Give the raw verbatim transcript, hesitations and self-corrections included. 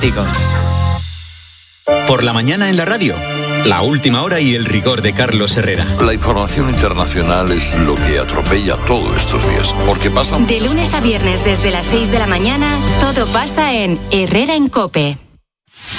Por la mañana en la radio, la última hora y el rigor de Carlos Herrera. La información internacional es lo que atropella todos estos días, porque pasan... De lunes a viernes desde las seis de la mañana, todo pasa en Herrera en COPE.